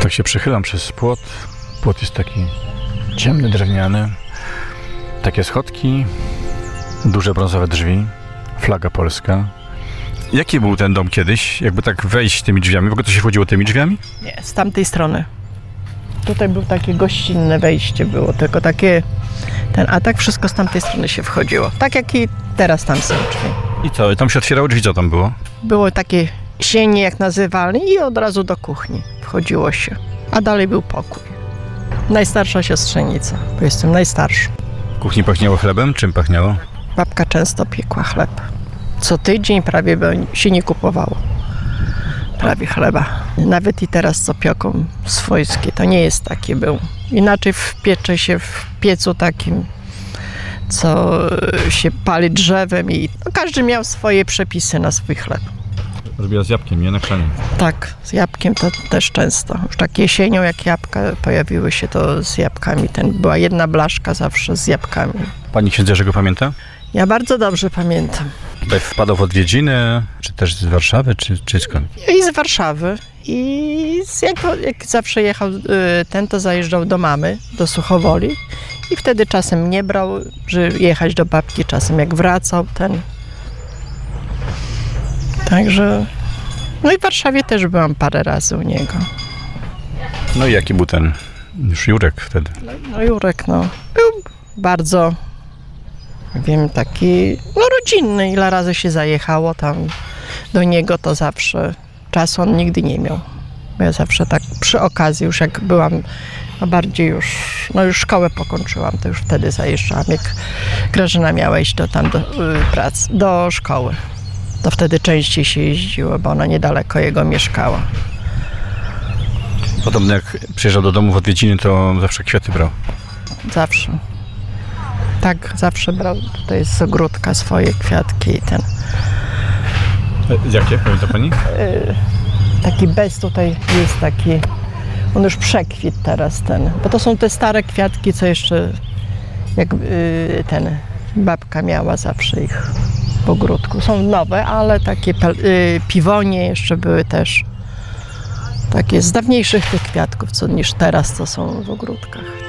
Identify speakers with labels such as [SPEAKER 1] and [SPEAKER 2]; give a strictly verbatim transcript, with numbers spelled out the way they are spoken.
[SPEAKER 1] tak się przychylam przez płot. Płot jest taki ciemny, drewniany. Takie schodki, duże brązowe drzwi, flaga polska. Jaki był ten dom kiedyś? Jakby tak wejść tymi drzwiami? W ogóle to się wchodziło tymi drzwiami?
[SPEAKER 2] Nie, z tamtej strony. Tutaj było takie gościnne wejście, było tylko takie, ten, a tak wszystko z tamtej strony się wchodziło. Tak jak i teraz tam są drzwi.
[SPEAKER 1] I co? Tam się otwierały drzwi, co tam było?
[SPEAKER 2] Było takie sienie, jak nazywali, i od razu do kuchni wchodziło się. A dalej był pokój. Najstarsza siostrzenica, bo jestem najstarszy.
[SPEAKER 1] W kuchni pachniało chlebem? Czym pachniało?
[SPEAKER 2] Babka często piekła chleb. Co tydzień prawie się nie kupowało. Prawie chleba. Nawet i teraz co pioką swojskie, to nie jest takie był. Inaczej piecze się w piecu takim, co się pali drzewem i no, każdy miał swoje przepisy na swój chleb.
[SPEAKER 1] Robiła z jabłkiem, nie na krzanie.
[SPEAKER 2] Tak, z jabłkiem to też często. Już tak jesienią, jak jabłka pojawiły się, to z jabłkami. Ten, była jedna blaszka zawsze z jabłkami.
[SPEAKER 1] Pani księdza Jerzego pamięta?
[SPEAKER 2] Ja bardzo dobrze pamiętam.
[SPEAKER 1] Tutaj wpadał w odwiedziny, czy też z Warszawy, czy, czy skąd?
[SPEAKER 2] I z Warszawy. I z, jak, jak zawsze jechał y, ten, to zajeżdżał do mamy, do Suchowoli. I wtedy czasem mnie brał, że jechać do babki, czasem jak wracał ten. Także... No i w Warszawie też byłam parę razy u niego.
[SPEAKER 1] No i jaki był ten już Jurek wtedy?
[SPEAKER 2] No Jurek, no, był bardzo, wiem, taki, no rodzinny. Ile razy się zajechało tam do niego, to zawsze czasu on nigdy nie miał. Bo ja zawsze tak przy okazji, już jak byłam, no bardziej już, no już szkołę pokończyłam, to już wtedy zajeżdżałam. Jak Grażyna miała iść do, tam do y, pracy, do szkoły, to wtedy częściej się jeździło, bo ona niedaleko jego mieszkała.
[SPEAKER 1] Podobno jak przyjeżdżał do domu w odwiedziny, to zawsze kwiaty brał.
[SPEAKER 2] Zawsze. Tak, zawsze brał tutaj z ogródka swoje kwiatki i ten.
[SPEAKER 1] E, jakie? Pamięta pani?
[SPEAKER 2] Yy, taki bez tutaj jest taki, on już przekwit teraz ten, bo to są te stare kwiatki, co jeszcze jak yy, ten, babka miała zawsze ich w ogródku. Są nowe, ale takie yy, piwonie jeszcze były też. Takie z dawniejszych tych kwiatków, co niż teraz, co są w ogródkach.